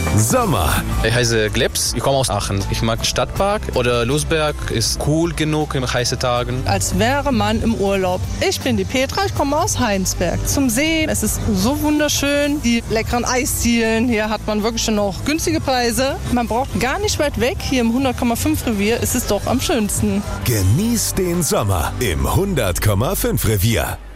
Sommer. Ich heiße Glebs, ich komme aus Aachen. Ich mag Stadtpark oder Losberg, ist cool genug in heißen Tagen. Als wäre man im Urlaub. Ich bin die Petra, ich komme aus Heinsberg. Zum Sehen, es ist so wunderschön. Die leckeren Eisdielen, hier hat man wirklich schon noch günstige Preise. Man braucht gar nicht weit weg. Hier im 100,5 Revier ist es doch am schönsten. Genießt den Sommer im 100,5 Revier.